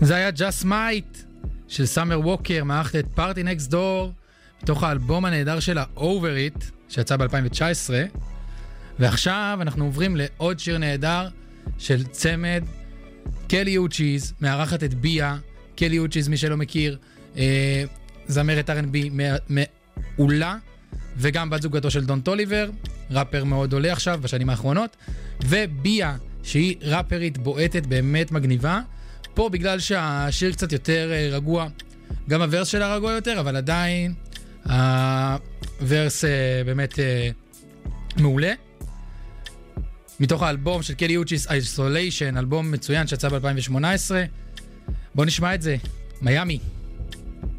זה היה Just Might של סאמר ווקר, מערכת את Party Next Door, מתוך האלבום הנהדר שלה Over It, שיצא ב-2019. ועכשיו אנחנו עוברים לעוד שיר נהדר של צמד קלי אוצ'יז, מערכת את ביה. קלי אוצ'יז, מי שלא מכיר, זמרת R&B מעולה, וגם בת זוגתו של דון טוליבר, ראפר מאוד עולה עכשיו בשנים האחרונות, וביה שהיא ראפרית בועטת באמת מגניבה. פה בגלל שהשיר קצת יותר רגוע, גם הוורס שלה רגוע יותר, אבל עדיין הוורס באמת מעולה. מתוך האלבום של קלי אוצ'יז Isolation, אלבום מצוין שיצא ב-2018. בואו נשמע את זה, מיאמי.